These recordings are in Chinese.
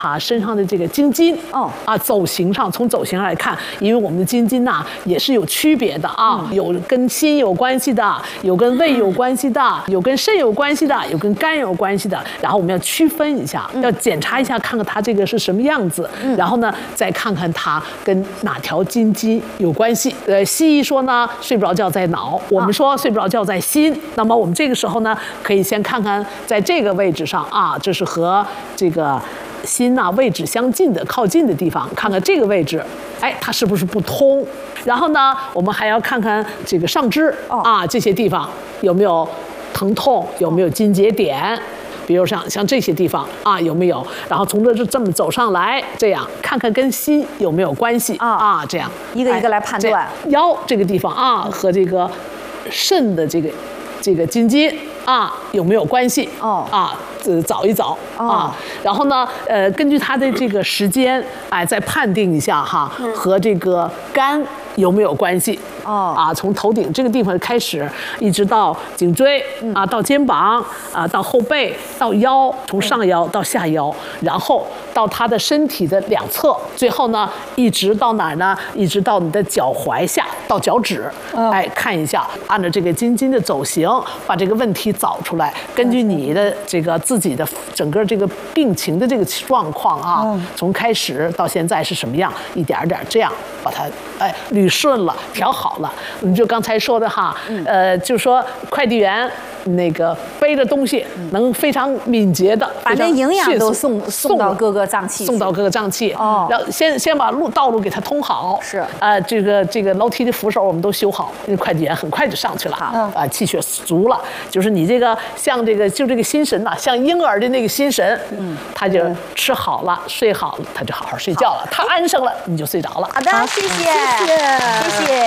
身上的这个筋筋走形上，从走形上来看，因为我们的筋筋呐也是有区别的啊，有跟心有关系的，有跟胃有关系的，有跟肾有关系的，有跟肝有关系的。然后我们要区分一下，要检查一下，看看它这个是什么样子，然后呢再看看它跟哪条筋筋有关系。西医说呢，睡不着觉在脑，我们说睡不着觉在心。那么我们这个时候呢，可以先看看在这个位置上啊，这是和这个心位置相近的、靠近的地方，看看这个位置，它是不是不通？然后呢，我们还要看看这个上肢这些地方有没有疼痛，有没有筋结点，比如像这些地方有没有？然后从这么走上来，这样看看跟心有没有关系这样一个一个来判断。 腰这个地方和这个肾的这个筋筋有没有关系找一找然后呢，根据它的这个时间，再判定一下和这个肝有没有关系从头顶这个地方开始，一直到颈椎到肩膀到后背到腰，从上腰到下腰，然后到他的身体的两侧，最后呢一直到哪儿呢？一直到你的脚踝下到脚趾，看一下，按照这个筋筋的走形，把这个问题找出来，根据你的这个自己的整个这个病情的这个状况从开始到现在是什么样，一点点这样把它捋顺了，调好了。你就刚才说的就是说快递员那个背着东西能非常敏捷的把这营养都送到各个脏器， 然后先把道路给它通好， 是这个楼梯的扶手我们都修好，那快递员很快就上去了气血足了，就是你这个像这个心神像婴儿的那个心神，他就吃好了睡好了，他就好好睡觉了，他安生了你就睡着了。 好的，谢谢。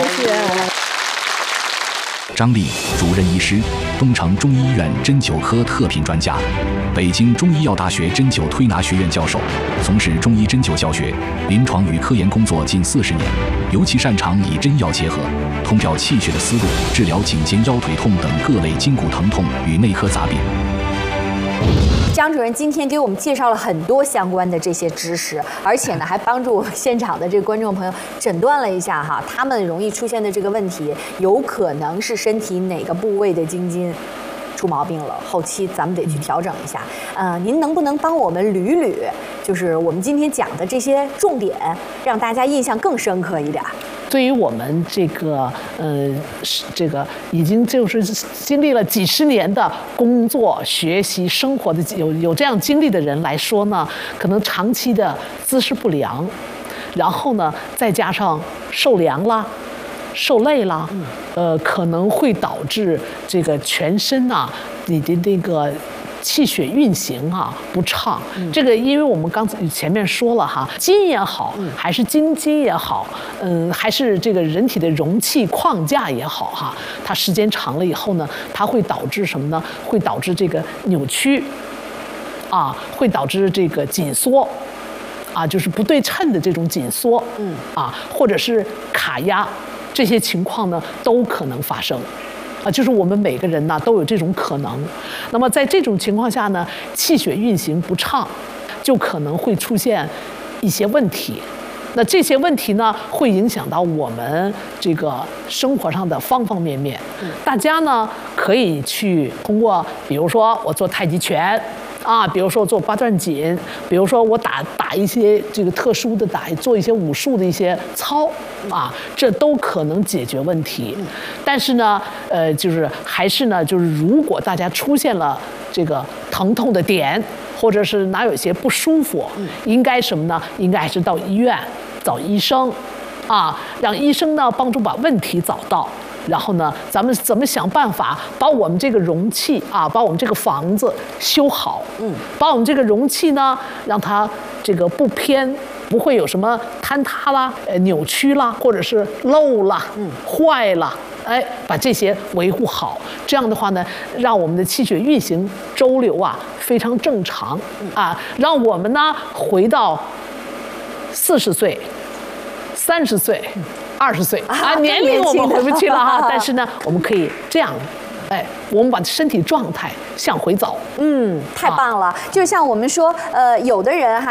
张丽，主任医师，东城中医院针灸科特聘专家，北京中医药大学针灸推拿学院教授，从事中医针灸教学、临床与科研工作近40年，尤其擅长以针药结合，通调气血的思路，治疗颈肩腰腿痛等各类筋骨疼痛与内科杂病。 张主任今天给我们介绍了很多相关的这些知识，而且呢还帮助我们现场的这个观众朋友诊断了一下他们容易出现的这个问题，有可能是身体哪个部位的筋筋出毛病了，后期咱们得去调整一下。您能不能帮我们捋捋，就是我们今天讲的这些重点，让大家印象更深刻一点？ 对于我们这个已经就是经历了几十年的工作、学习、生活的有这样经历的人来说呢，可能长期的姿势不良，然后呢再加上受凉啦、受累啦，可能会导致这个全身你的那个气血运行不畅，这个因为我们刚才前面说了筋也好，还是筋也好，还是这个人体的容器框架也好它时间长了以后呢，它会导致什么呢？会导致这个扭曲会导致这个紧缩就是不对称的这种紧缩或者是卡压，这些情况呢都可能发生。就是我们每个人都有这种可能。那么在这种情况下呢，气血运行不畅，就可能会出现一些问题。那这些问题呢，会影响到我们这个生活上的方方面面。大家呢可以去通过，比如说我做太极拳。比如说做八段锦，比如说我打一些这个特殊的做一些武术的一些操这都可能解决问题。但是呢，就是还是呢，就是如果大家出现了这个疼痛的点，或者是哪有些不舒服，应该什么呢？应该还是到医院找医生让医生呢帮助把问题找到。然后呢，咱们怎么想办法把我们这个容器把我们这个房子修好，把我们这个容器呢，让它这个不偏，不会有什么坍塌啦、扭曲啦，或者是漏啦、坏啦，把这些维护好。这样的话呢，让我们的气血运行周流非常正常让我们呢回到40岁、30岁。20岁年龄我们回不去了但是呢，我们可以这样，我们把身体状态向回走。 太棒了！就像我们说，有的人